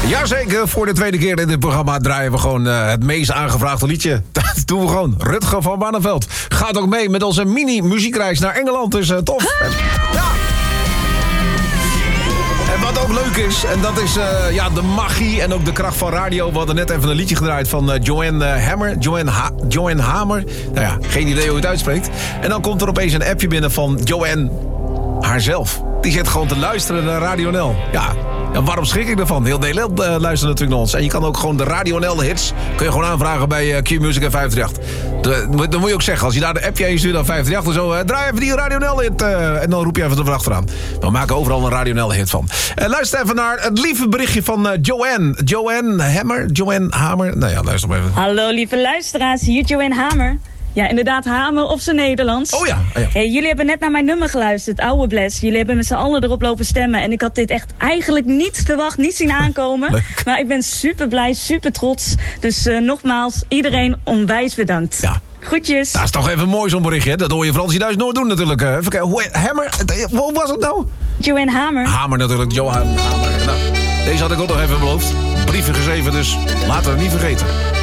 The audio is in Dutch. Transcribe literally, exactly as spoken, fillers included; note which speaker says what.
Speaker 1: Jazeker, voor de tweede keer in dit programma draaien we gewoon uh, het meest aangevraagde liedje. Dat doen we gewoon. Rutger van Barneveld gaat ook mee met onze mini-muziekreis naar Engeland. Dus uh, tof. Ja. En wat ook leuk is, en dat is uh, ja, de magie en ook de kracht van radio. We hadden net even een liedje gedraaid van uh, Joanne uh, Hammer. Joanne, ha- Joanne Hamer. Nou ja, geen idee hoe je het uitspreekt. En dan komt er opeens een appje binnen van Joanne haarzelf. Die zit gewoon te luisteren naar Radio N L. Ja, en waarom schrik ik ervan? Heel Nederland uh, luistert natuurlijk naar ons. En je kan ook gewoon de Radio N L hits kun je gewoon aanvragen bij uh, Q-Music en vijf drie acht. De, dan moet je ook zeggen, als je daar de appje heen stuurt aan vijf drie acht en zo, uh, draai even die Radio N L hit. Uh, en dan roep je even er achteraan. We maken overal een Radio N L hit van. Uh, luister even naar het lieve berichtje van uh, Joanne. Joanne Hammer? Joanne Hamer? Nou ja, luister maar even.
Speaker 2: Hallo lieve luisteraars, hier Joanne Hamer. Ja, inderdaad, Hamer of zijn Nederlands.
Speaker 1: Oh ja. Oh ja.
Speaker 2: Hey, jullie hebben net naar mijn nummer geluisterd, Oude Bless. Jullie hebben met z'n allen erop lopen stemmen. En ik had dit echt eigenlijk niet verwacht, niet zien aankomen.
Speaker 1: Leuk.
Speaker 2: Maar ik ben super blij, super trots. Dus uh, nogmaals, iedereen onwijs bedankt.
Speaker 1: Ja.
Speaker 2: Groetjes.
Speaker 1: Dat is toch even mooi zo'n berichtje, hè? Dat hoor je Fransie thuis nooit doen natuurlijk. Uh, even kijken, hoe, Hammer? Hoe was het nou?
Speaker 2: Joanne Hamer.
Speaker 1: Hamer natuurlijk, Johan Hamer. Nou, deze had ik ook nog even beloofd. Brieven geschreven, dus laten we het niet vergeten.